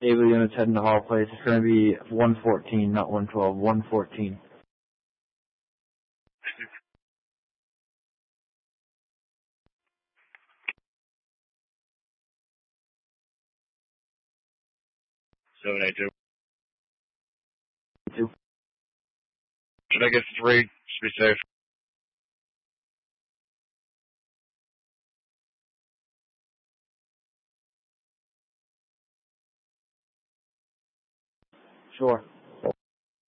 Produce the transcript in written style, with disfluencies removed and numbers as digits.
Able units heading to Hall Place. It's going to be 114, not 112, 114. Seven eight two. 2. Should I get 3? Just be safe. Sure.